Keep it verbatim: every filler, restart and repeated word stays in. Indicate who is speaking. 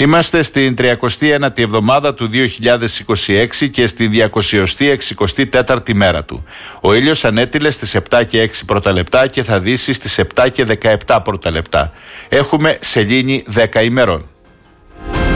Speaker 1: Είμαστε στην τριακοστή ένατη εβδομάδα του δύο χιλιάδες είκοσι έξι και στη διακοσιοστή εξηκοστή τέταρτη μέρα του. Ο ήλιος ανέτειλε στις επτά και έξι πρώτα λεπτά και θα δύσει στις επτά και δεκαεπτά πρώτα λεπτά. Έχουμε σελήνη δέκα ημερών.